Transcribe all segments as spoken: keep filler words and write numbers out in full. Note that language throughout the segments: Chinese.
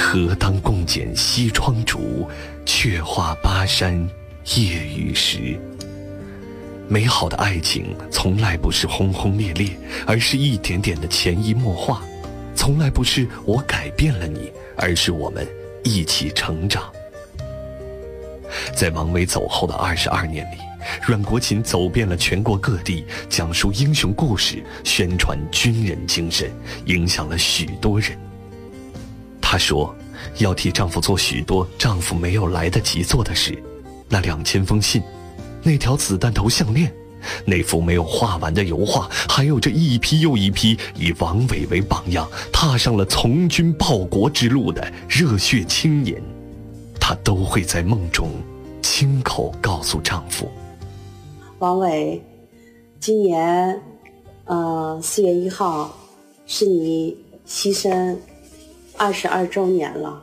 何当共剪西窗烛，却话巴山夜雨时。美好的爱情从来不是轰轰烈烈，而是一点点的潜移默化，从来不是我改变了你，而是我们一起成长。在王维走后的二十二年里，阮国勤走遍了全国各地，讲述英雄故事，宣传军人精神，影响了许多人。她说要替丈夫做许多丈夫没有来得及做的事，那两千封信，那条子弹头项链，那幅没有画完的油画，还有这一批又一批以王伟为榜样踏上了从军报国之路的热血青年，她都会在梦中亲口告诉丈夫。 王伟，今年呃四月一号是你牺牲二十二周年了。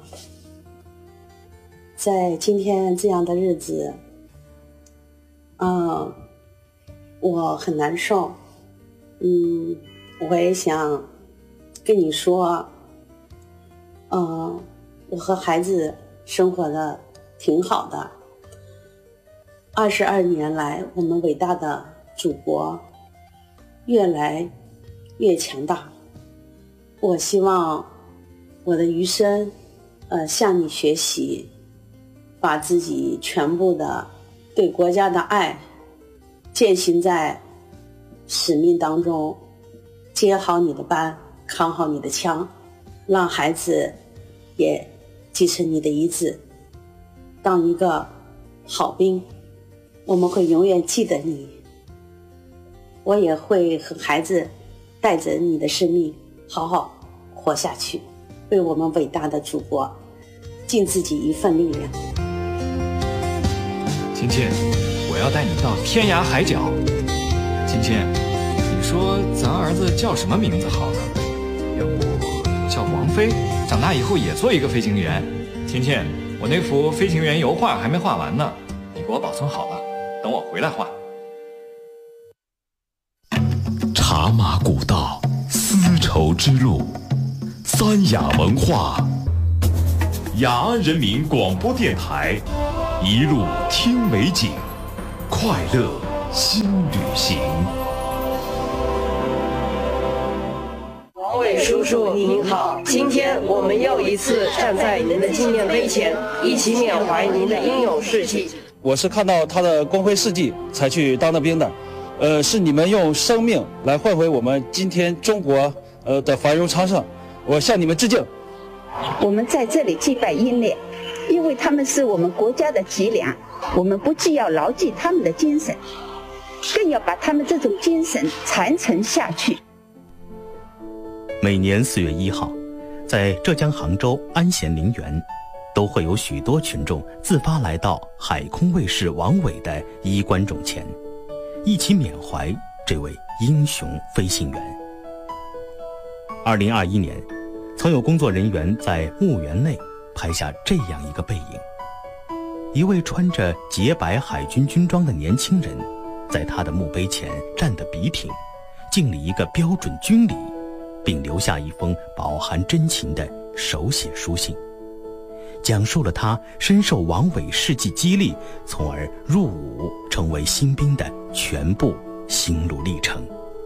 在今天这样的日子，嗯，我很难受。嗯，我也想跟你说，嗯，我和孩子生活的挺好的。二十二年来，我们伟大的祖国越来越强大。我希望我的余生，呃，向你学习，把自己全部的对国家的爱践行在使命当中，接好你的班，扛好你的枪，让孩子也继承你的遗志，当一个好兵。我们会永远记得你，我也会和孩子带着你的生命好好活下去，为我们伟大的祖国尽自己一份力量。 亲亲，我要带你到天涯海角。亲亲，你说咱儿子叫什么名字好呢？要不叫王飞，长大以后也做一个飞行员。亲亲，我那幅飞行员油画还没画完呢，你给我保存好了，等我回来画。 茶马古道，丝绸之路，三雅文化，雅安人民广播电台，一路听美景，快乐新旅行。 王伟叔叔您好，今天我们又一次站在您的纪念碑前，一起缅怀您的英勇事迹。 我是看到他的光辉事迹才去当的兵的，呃，是你们用生命来换回我们今天中国呃的繁荣昌盛，我向你们致敬。 我们在这里祭拜英烈，因为他们是我们国家的脊梁，我们不仅要牢记他们的精神，更要把他们这种精神传承下去。 每年四月一号，在浙江杭州安贤陵园，都会有许多群众自发来到海空卫士王伟的衣冠冢前，一起缅怀这位英雄飞行员。二零二一年，曾有工作人员在墓园内拍下这样一个背影：一位穿着洁白海军军装的年轻人，在他的墓碑前站得笔挺，敬礼一个标准军礼，并留下一封饱含真情的手写书信，讲述了他深受王伟事迹激励，从而入伍成为新兵的全部心路历程。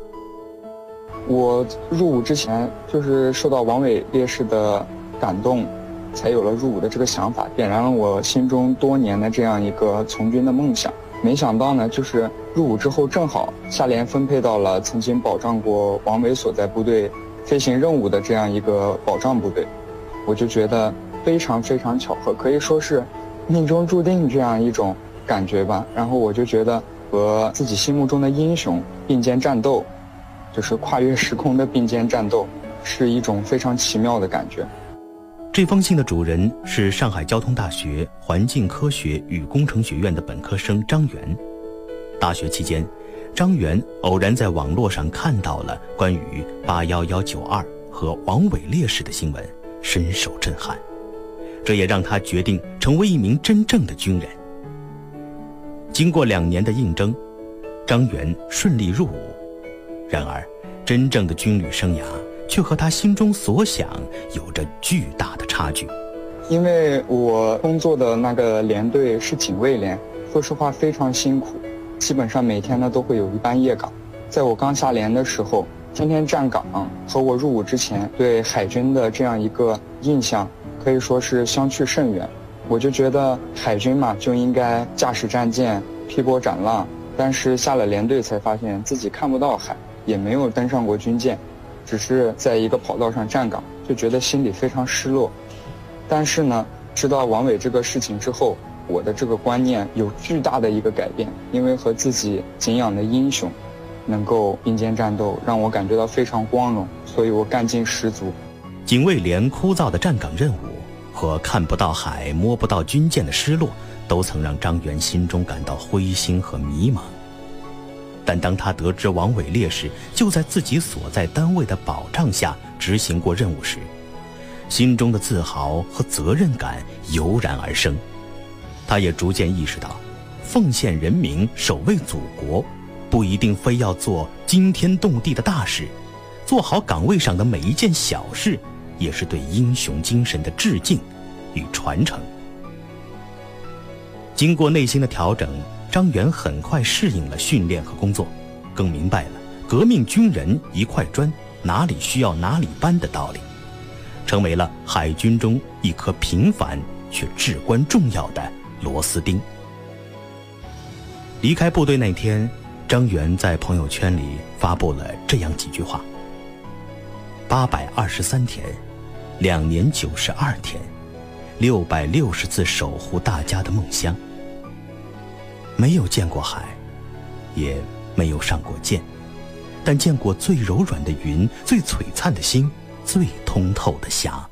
我入伍之前就是受到王伟烈士的感动，才有了入伍的这个想法，点燃了我心中多年的这样一个从军的梦想。没想到呢，就是入伍之后正好下连分配到了曾经保障过王伟所在部队飞行任务的这样一个保障部队，我就觉得非常非常巧合，可以说是命中注定这样一种感觉吧。然后我就觉得和自己心目中的英雄并肩战斗，就是跨越时空的并肩战斗，是一种非常奇妙的感觉。 这封信的主人是上海交通大学环境科学与工程学院的本科生张元。大学期间，张元偶然在网络上看到了关于八一一九二和王伟烈士的新闻，深受震撼，这也让他决定成为一名真正的军人。经过两年的应征，张元顺利入伍。然而，真正的军旅生涯却和他心中所想有着巨大的差距。 因为我工作的那个连队是警卫连，说实话非常辛苦，基本上每天呢都会有一班夜岗。在我刚下连的时候，天天站岗，和我入伍之前对海军的这样一个印象可以说是相去甚远。我就觉得海军嘛就应该驾驶战舰劈波斩浪，但是下了连队才发现自己看不到海，也没有登上过军舰，只是在一个跑道上站岗，就觉得心里非常失落。但是呢，知道王伟这个事情之后，我的这个观念有巨大的一个改变，因为和自己敬仰的英雄能够并肩战斗，让我感觉到非常光荣，所以我干劲十足。 警卫连枯燥的站岗任务和看不到海、摸不到军舰的失落，都曾让张元心中感到灰心和迷茫。但当他得知王伟烈士就在自己所在单位的保障下执行过任务时，心中的自豪和责任感油然而生。他也逐渐意识到，奉献人民、守卫祖国，不一定非要做惊天动地的大事，做好岗位上的每一件小事，也是对英雄精神的致敬与传承。经过内心的调整，张元很快适应了训练和工作，更明白了革命军人一块砖，哪里需要哪里搬的道理，成为了海军中一颗平凡却至关重要的螺丝钉。离开部队那天，张元在朋友圈里发布了这样几句话：八百二十三天，两年九十二天，六百六十次守护大家的梦乡。没有见过海，也没有上过舰，但见过最柔软的云，最璀璨的星，最通透的霞。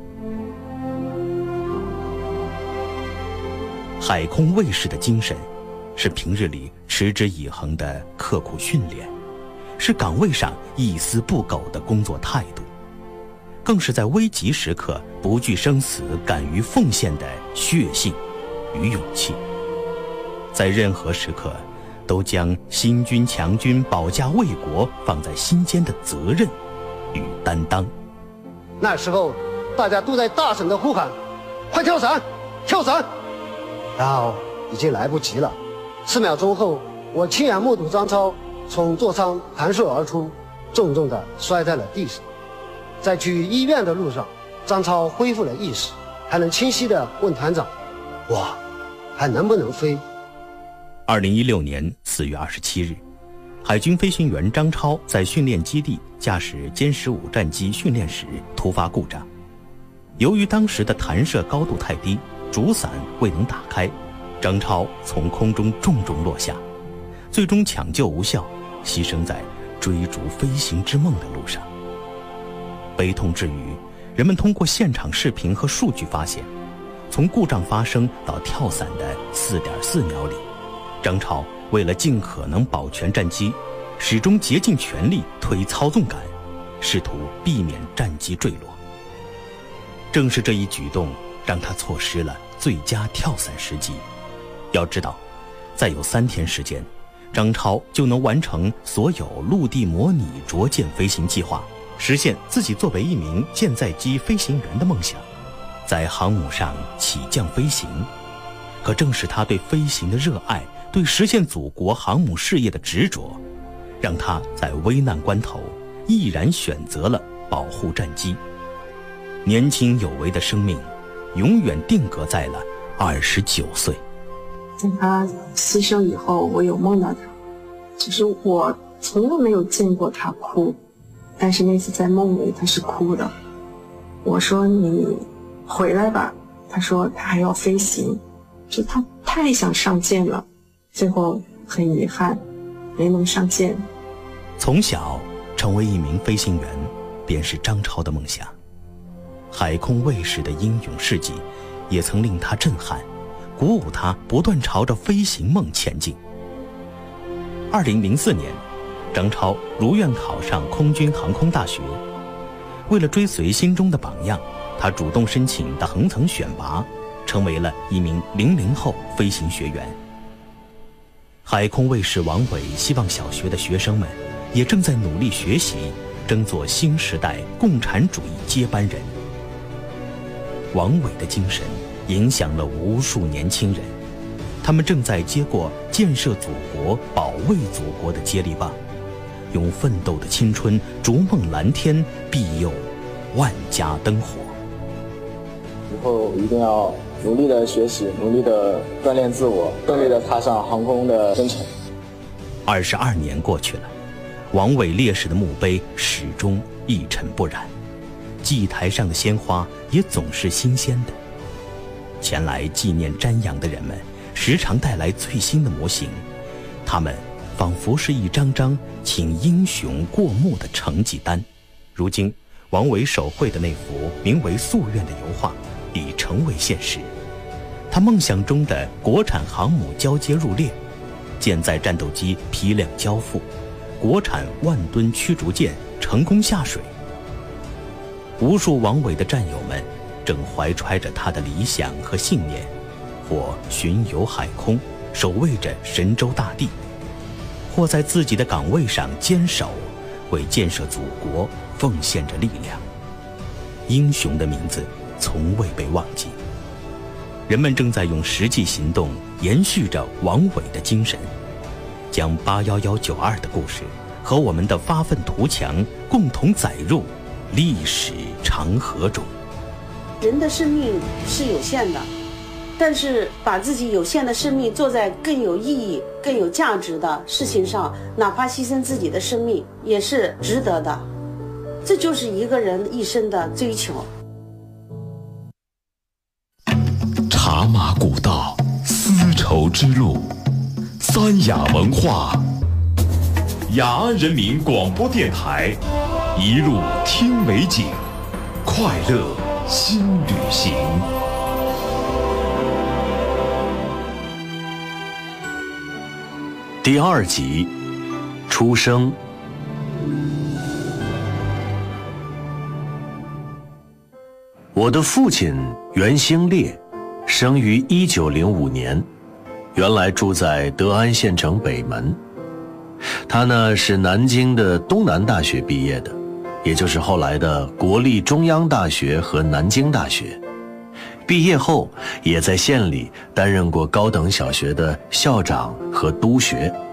海空卫士的精神，是平日里持之以恒的刻苦训练，是岗位上一丝不苟的工作态度，更是在危急时刻不惧生死、敢于奉献的血性与勇气。在任何时刻，都将新军强军、保家卫国放在心间的责任与担当。 那时候，大家都在大声地呼喊：“快跳伞，跳伞！”然后已经来不及了。四秒钟后，我亲眼目睹张超从座舱弹射而出，重重地摔在了地上。在去医院的路上，张超恢复了意识，还能清晰地问团长：“哇，还能不能飞？” 二零一六年四月二十七日，海军飞行员张超在训练基地驾驶歼十五战机训练时突发故障，由于当时的弹射高度太低，主伞未能打开，张超从空中重重落下，最终抢救无效，牺牲在追逐飞行之梦的路上。悲痛之余，人们通过现场视频和数据发现，从故障发生到跳伞的 四点四秒里，张超为了尽可能保全战机，始终竭尽全力推操纵杆，试图避免战机坠落。正是这一举动让他错失了最佳跳伞时机。要知道，再有三天时间，张超就能完成所有陆地模拟着舰飞行计划，实现自己作为一名舰载机飞行员的梦想，在航母上起降飞行。可正是他对飞行的热爱，对实现祖国航母事业的执着，让他在危难关头毅然选择了保护战机。年轻有为的生命永远定格在了二十九岁。 在他牺牲以后，我有梦到他，只是我从来没有见过他哭，但是那次在梦里他是哭的。我说你回来吧，他说他还要飞行，就他太想上舰了，最后很遗憾没能上舰。 从小成为一名飞行员便是张超的梦想，海空卫士的英勇事迹也曾令他震撼，鼓舞他不断朝着飞行梦前进。二零零四年，张超如愿考上空军航空大学。为了追随心中的榜样，他主动申请的层层选拔，成为了一名零零后飞行学员。海空卫士王伟希望小学的学生们也正在努力学习，争做新时代共产主义接班人。 王伟的精神影响了无数年轻人，他们正在接过建设祖国、保卫祖国的接力棒，用奋斗的青春逐梦蓝天，庇佑万家灯火。 以后一定要努力的学习，努力的锻炼自我，顺利的踏上航空的征程。 二十二年过去了，王伟烈士的墓碑始终一尘不染，祭台上的鲜花也总是新鲜的。前来纪念瞻仰的人们时常带来最新的模型，他们仿佛是一张张请英雄过目的成绩单。如今王伟手绘的那幅名为《夙愿》的油画已成为现实，他梦想中的国产航母交接入列，舰载战斗机批量交付，国产万吨驱逐舰成功下水。无数王伟的战友们正怀揣着他的理想和信念，或巡游海空，守卫着神州大地，或在自己的岗位上坚守，为建设祖国奉献着力量。英雄的名字从未被忘记，人们正在用实际行动延续着王伟的精神，将八一一九二的故事和我们的发愤图强共同载入历史长河中。 人的生命是有限的，但是把自己有限的生命做在更有意义、更有价值的事情上，哪怕牺牲自己的生命也是值得的。这就是一个人一生的追求。 茶马古道，丝绸之路，三雅文化，雅安人民广播电台，一路听美景，快乐新旅行。 第二集，出生。我的父亲袁兴烈，生于一九零五年，原来住在德安县城北门。他呢是南京的东南大学毕业的，也就是后来的国立中央大学和南京大学。毕业后也在县里担任过高等小学的校长和督学。